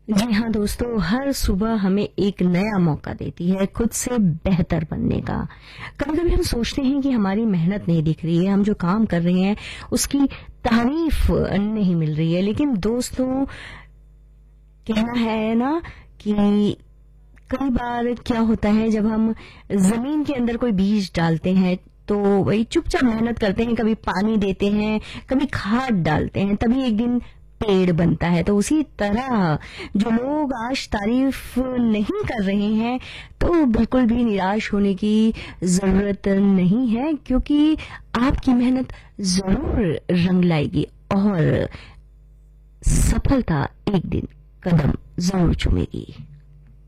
जी हाँ दोस्तों, हर सुबह हमें एक नया मौका देती है खुद से बेहतर बनने का। कभी कभी हम सोचते हैं कि हमारी मेहनत नहीं दिख रही है, हम जो काम कर रहे हैं उसकी तारीफ नहीं मिल रही है। लेकिन दोस्तों, कहना है ना कि कई बार क्या होता है, जब हम जमीन के अंदर कोई बीज डालते हैं तो वही चुपचाप मेहनत करते हैं, कभी पानी देते हैं, कभी खाद डालते हैं, तभी एक दिन पेड़ बनता है। तो उसी तरह जो लोग आज तारीफ नहीं कर रहे हैं, तो बिल्कुल भी निराश होने की जरूरत नहीं है, क्योंकि आपकी मेहनत जरूर रंग लाएगी और सफलता एक दिन कदम जरूर चूमेगी।